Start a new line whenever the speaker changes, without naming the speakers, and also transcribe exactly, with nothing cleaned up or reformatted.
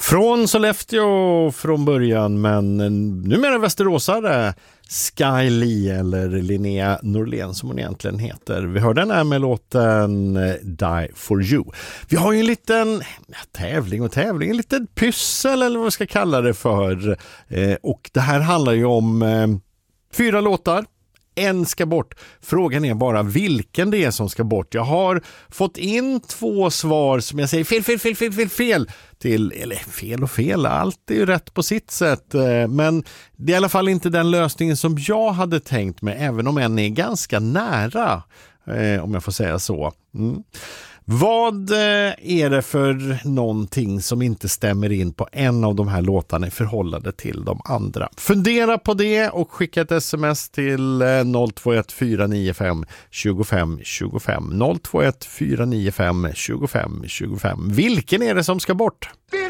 Från Sollefteå från början, men numera västeråsare, Sky Lee eller Linnea Norlén som hon egentligen heter. Vi hörde den här med låten Die For You. Vi har ju en liten ja, tävling och tävling, en liten pyssel eller vad vi ska kalla det för. Eh, och det här handlar ju om eh, fyra låtar. En ska bort. Frågan är bara vilken det är som ska bort. Jag har fått in två svar som jag säger fel, fel, fel, fel, fel, fel till, eller fel och fel, allt är ju rätt på sitt sätt. Men det är i alla fall inte den lösningen som jag hade tänkt mig, även om en är ganska nära, om jag får säga så. Mm. Vad är det för någonting som inte stämmer in på en av de här låtarna i förhållande till de andra? Fundera på det och skicka ett sms till noll två ett fyra nio fem två fem två fem noll två ett fyra nio fem två fem två fem. Vilken är det som ska bort?